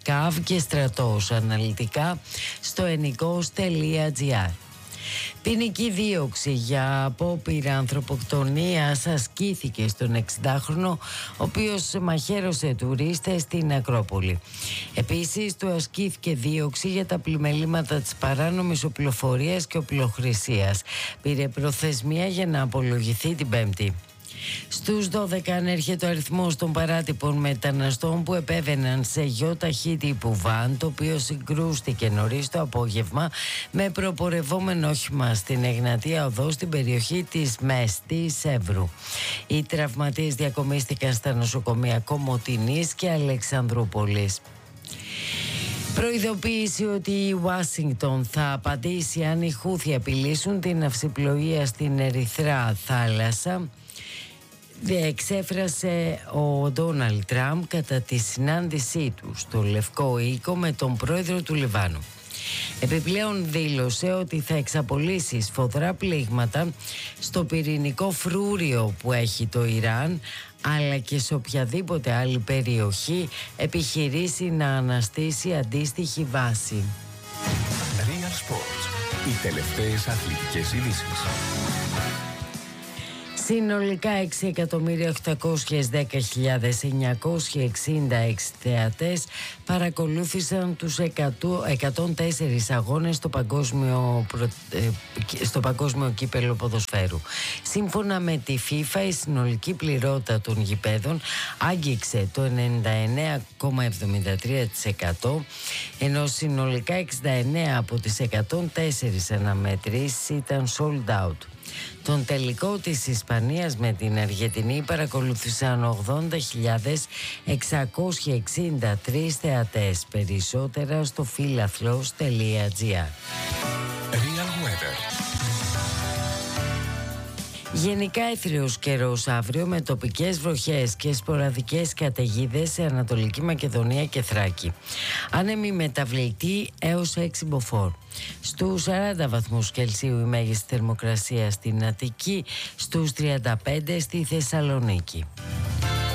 ΚΑΒ και στρατός. Αναλυτικά στο ενικός.gr. Ποινική δίωξη για απόπειρα ανθρωποκτονίας ασκήθηκε στον 60χρονο, ο οποίος μαχαίρωσε τουρίστες στην Ακρόπολη. Επίσης, του ασκήθηκε δίωξη για τα πλημελήματα της παράνομης οπλοφορίας και οπλοχρησίας. Πήρε προθεσμία για να απολογηθεί την Πέμπτη. Στους 12 ανέρχεται ο αριθμός των παράτυπων μεταναστών που επέβαιναν σε γιοταχή τύπου βαν, το οποίο συγκρούστηκε νωρίς το απόγευμα με προπορευόμενο όχημα στην Εγνατία Οδό στην περιοχή της Μέστης Εύρου. Οι τραυματίες διακομίστηκαν στα νοσοκομεία Κομοτηνής και Αλεξανδρούπολης. Προειδοποίηση ότι η Ουάσιγκτον θα απαντήσει αν οι Χούθι απειλήσουν την ναυσιπλοεία στην Ερυθρά θάλασσα, εξέφρασε ο Ντόναλντ Τραμπ κατά τη συνάντησή του στο Λευκό Οίκο με τον πρόεδρο του Λιβάνου. Επιπλέον δήλωσε ότι θα εξαπολύσει σφοδρά πλήγματα στο πυρηνικό φρούριο που έχει το Ιράν, αλλά και σε οποιαδήποτε άλλη περιοχή επιχειρήσει να αναστήσει αντίστοιχη βάση. Real Sports. Οι τελευταίες αθλητικές ειδήσεις. Συνολικά 6.810.966 θεατές παρακολούθησαν τους 104 αγώνες στο παγκόσμιο κύπελλο ποδοσφαίρου. Σύμφωνα με τη FIFA, η συνολική πληρότητα των γηπέδων άγγιξε το 99,73%, ενώ συνολικά 69 από τις 104 αναμετρήσεις ήταν sold out. Τον τελικό της Ισπανίας με την Αργεντινή παρακολούθησαν 80.663 θεατές, περισσότερα στο φιλαθλός.gr. Real Weather. Γενικά έθριος καιρός αύριο με τοπικές βροχές και σποραδικές καταιγίδες σε Ανατολική Μακεδονία και Θράκη. Άνεμη μεταβλητή έως 6 μποφόρ. Στους 40 βαθμούς Κελσίου η μέγιστη θερμοκρασία στην Αττική, στους 35 στη Θεσσαλονίκη.